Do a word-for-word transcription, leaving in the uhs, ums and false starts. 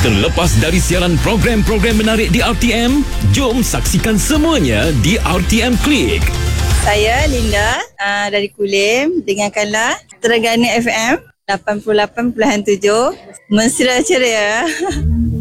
Terlepas dari siaran program-program menarik di R T M, jom saksikan semuanya di R T M Click. Saya Linda uh, dari Kulim. Dengarkanlah Terengganu F M lapan puluh lapan perpuluhan tujuh. Mesra ceria.